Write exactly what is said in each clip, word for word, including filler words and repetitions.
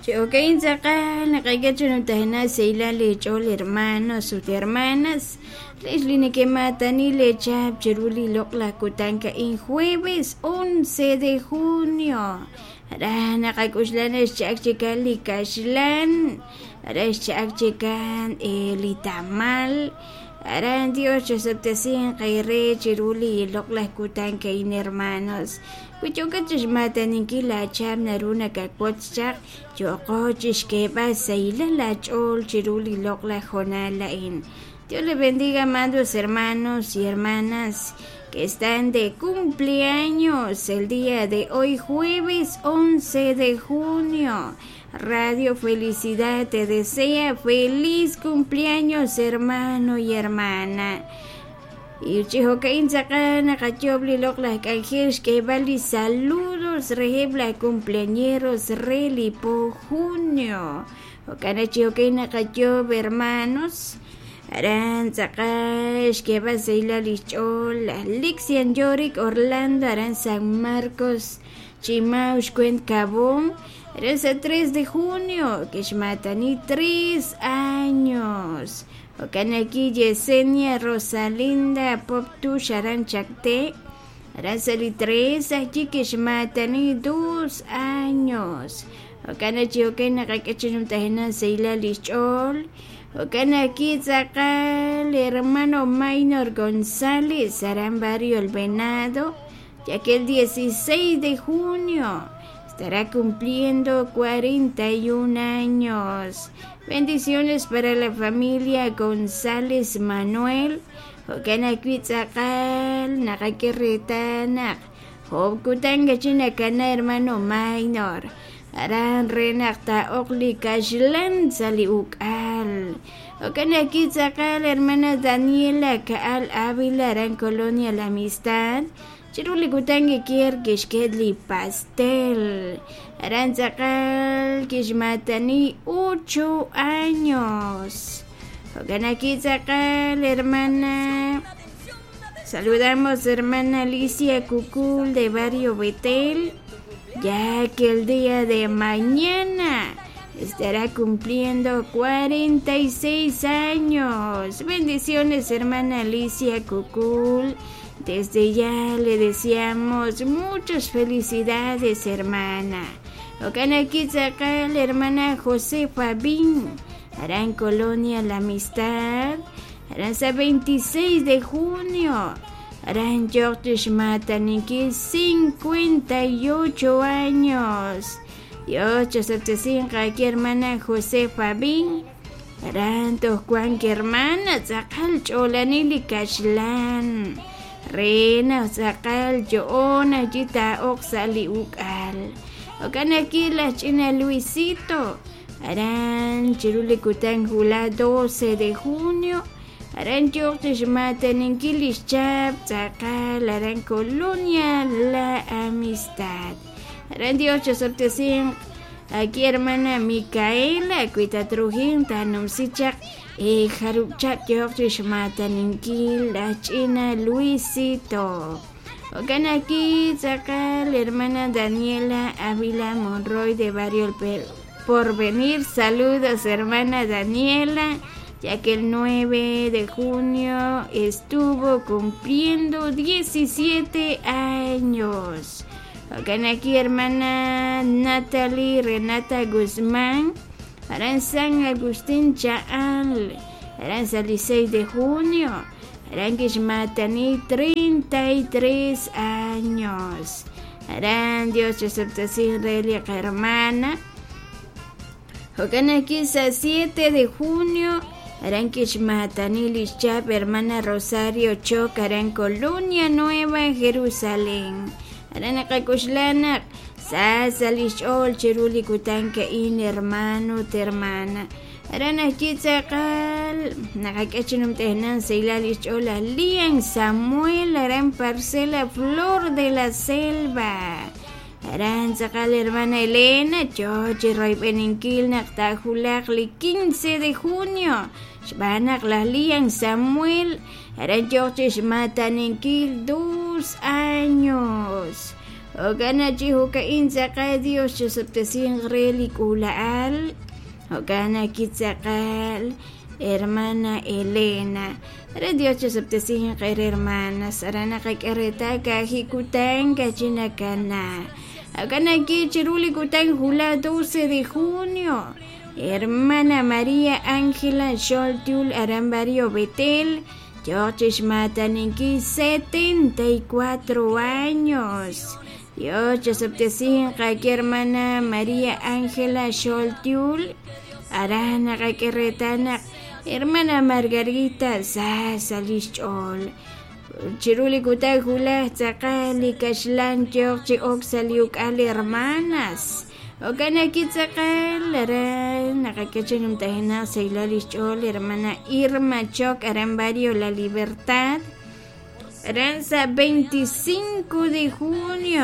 Ok, saca la caiga chunutahena seila lechol hermanos sus hermanas. Lesline que matan y lecha cheruli la kutanka en jueves once de junio. Arana kaikuslanes chakchikali kashlan. Aras chakchikan elitamal. Aran Dios septecien kaire cheruli la kutanka en hermanos. Kuchokachish mataninki la cham naruna kakpochak yokochish que va seila la chol chiruli lokla jonala in. Dios le bendiga, amados hermanos y hermanas que están de cumpleaños el día de hoy, jueves once de junio. Radio Felicidad te desea feliz cumpleaños, hermano y hermana. Y chihocain sacana cachobli lokla canjeros que vali saludos rehebla cumpleañeros relipo junio. Ocana chihocain cachob hermanos. Aran sakash que va a ser la lichola. Lixian Yorick Orlando Aran San Marcos Chimaush Cuent Cabón. Eres el tres de junio que matani tres años. Okanaki Yesenia Rosalinda Poptu Sharan Chacte. Arasali tres, aquí que matani dos años. Okanachi Okana Kakachinutahena Seila Lichol. Okanaki Zakal hermano Maynor González Saran Barrio El Venado. Ya que el dieciséis de junio estará cumpliendo cuarenta y un años. Bendiciones para la familia González Manuel. Okanaki Zakal Nakakeretanak. Hobkutanga Chinakana hermano Maynor. Aran renakta okli kashlan sali ukal. Okanaki Zakal hermana Daniela Kaal Ávila Aran Colonia La Amistad. Chiruli kutangi kier kishkedli pastel. Aran Zakal kishmatani ocho años. Okanaki Zakal hermana. Saludamos hermana Alicia Cucul de Barrio Betel. Ya que el día de mañana estará cumpliendo cuarenta y seis años. Bendiciones, hermana Alicia Cucul. Desde ya le deseamos muchas felicidades, hermana. Okanaki Zakal, hermana Josefa Bin. Aran Colonia La Amistad. Aranza veintiséis de junio. Aran Yortish Mataniki cincuenta y ocho años. Y ocho septecientos aquí hermana Josefa Bin. Aran Juan que hermana Zakal Cholanili Kashlan. Rena Zakal Joona Jita Oxali Ukal. Okanaki la China Luisito. Aran Chiruli Kutangula doce de junio. Aran Yortish Mataninki Lishchap Zakal Aran Colonia La Amistad. Aran ocho septecientos aquí hermana Micaela Cuita Trujin Tanum Sichak e Haruchak Yortish Mataninki La China Luisito. Okanaki Zakal hermana Daniela Ávila Monroy de Barrio El Porvenir. Saludos hermana Daniela, ya que el nueve de junio estuvo cumpliendo diecisiete años. Okanaki hermana Natalie Renata Guzmán. Aran San Agustín Chaal. Aran dieciséis de junio. Aran Kishmatani treinta y tres años. Aran Dios aceptación Relia hermana. Okanaki siete de junio. Aran Kishmatani Lishchap hermana Rosario Choc Aran Colonia Nueva Jerusalén. Aran Akakushlanak Sasa Lishol Chiruli Kutanka in hermano te hermana. Aran aquí Zakal Nakakachinum Tehnan Seila Lishola Lian Samuel Aran Parcela Flor de la Selva. Aran Zakal hermana Elena Chochi Roy Beninkil Naktajulakli quince de junio. Shbanak la Lian Samuel Aran Chochi Shmataninkil dos años. Ogana chihuka inzaqa Dios chasaptasin greli kulaal. Ogana kitzaqal hermana Elena. Ara Dios chasaptasin qer hermanas. Arana qakareta kahikutan kachinakana. Ogana kichiruli kutan hula doce de junio. Hermana María Ángela Xoltiul Arambario Betel. George Mataninki, setenta y cuatro años. Dios chasaptasin qaki hermana María Ángela Xoltiul. Arana qakiretana hermana Margarita Sasalichol. Chiruli kutak hula tzaqali kashlan George oksaliuk al hermanas. Ogana kitzaqal aran nakakachanum tahina Seilalichol hermana Irma Choc Arambario La Libertad. Aranza veinticinco de junio.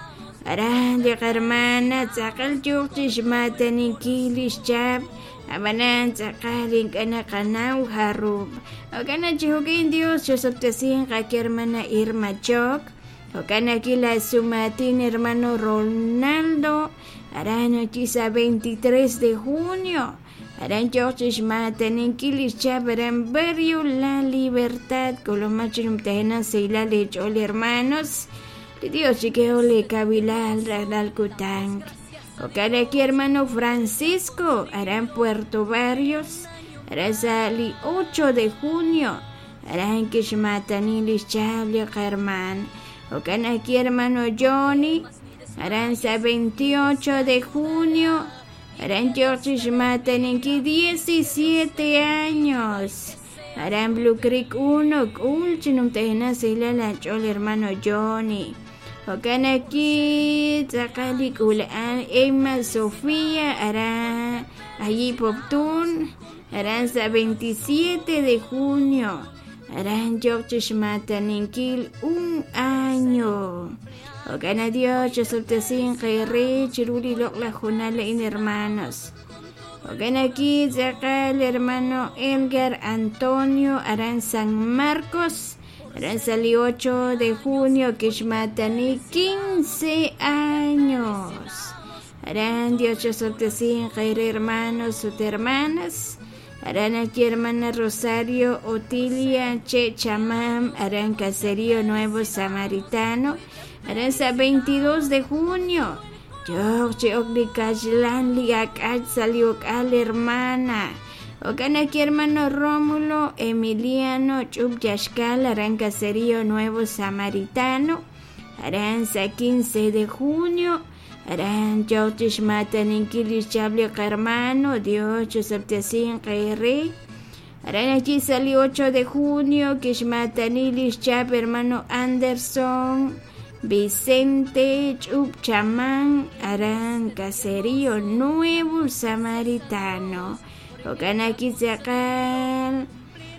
Aran de hermana tzaqal George Matanikilis Chap. Abanan tzaqalin kana kanau harub. Ogana chihukin Dios chasaptasin qaki hermana Irma Choc. Ogana kila sumatin hermano Ronaldo. Arana chisa veintitrés de junio. Aran George Mataninkilis Chap Arambario La Libertad. Colomachinum tahena seila lechol hermanos. Dios chiqueo le cabilal radal kutang. Okada aquí hermano Francisco. Aran Puerto Barrios. Arazali ocho de junio. Aran Kishmatanilis Chap hermano. Okada aquí hermano Johnny. Aranza veintiocho de junio. Aran George Mataninki diecisiete años. Aran Blue Creek uno. Ulchinum tehena seila la chol hermano Johnny. Okan aquí tzaqali kulaan Emma Sofía. Aran allí Poptun. Aranza veintisiete de junio. Aran George Mataninki un año. Ogana Dios chasaptasin qirri chiruli lokla junala in hermanos. Ogana aquí tzaqal hermano Edgar Antonio Aran San Marcos. Aran sali ocho de junio Kishmatani quince años. Aran Dios chasaptasin qirri hermanos sus hermanas. Aran aquí hermana Rosario Otilia Che Chamam Aran Caserío Nuevo Samaritano. Aranza veintidós de junio. George Oglikashlan Liakach salió al hermana. Okan aquí hermano Rómulo Emiliano Chup Yashkal Aran Caserío Nuevo Samaritano. Aranza quince de junio. Aran George Mataninkilis Chabli hermano. Dios chasaptasin qirri. Aran aquí salió ocho de junio. Kishmatanilis Chap hermano Anderson Vicente Chup Chamán Aran Caserío Nuevo Samaritano. Ogana tzaqal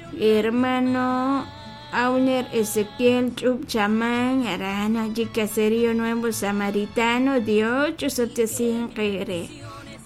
hermano Auner Ezequiel Chup Chamán Aran allí Caserío Nuevo Samaritano. Dios chasaptasin qirri.